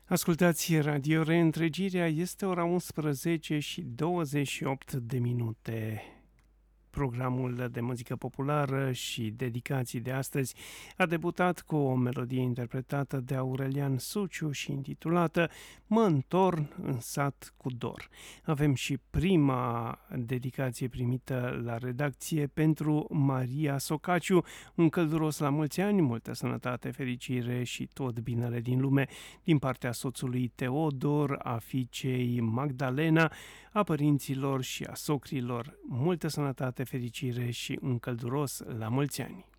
Ascultați Radio Reîntregirea, este ora 11 și 28 de minute. Programul de muzică populară și dedicații de astăzi a debutat cu o melodie interpretată de Aurelian Suciu și intitulată Mă întorn în sat cu dor. Avem și prima dedicație primită la redacție pentru Maria Socaciu, un călduros la mulți ani, multă sănătate, fericire și tot binele din lume din partea soțului Teodor, a fiicei Magdalena, a părinților și a socrilor, multă sănătate, fericire și un călduros la mulți ani.